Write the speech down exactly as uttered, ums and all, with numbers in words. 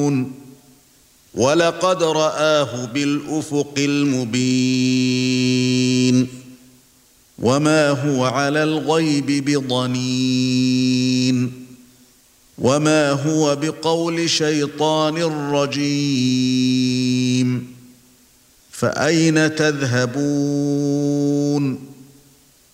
يعملون ولقد رآه بالأفق المبين وما هو على الغيب بضنين وما هو بقول شيطان رجيم فأين تذهبون